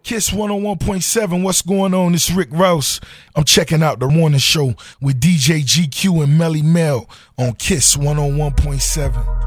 Kiss 101.7, what's going on? It's Rick Rouse. I'm checking out the morning show with DJ GQ and Melly Mel on Kiss 101.7.